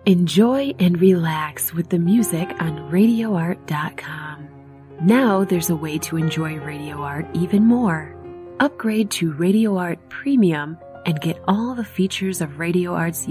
Enjoy and relax with the music on RadioArt.com. Now there's a way to enjoy Radio Art even more. Upgrade to Radio Art Premium and get all the features of Radio Art's